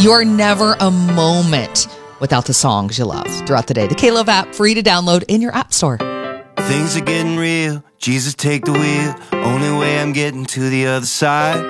You are never a moment without the songs you love throughout the day. The K-Love app, free to download in your app store. Things are getting real. Jesus, take the wheel. Only way I'm getting to the other side.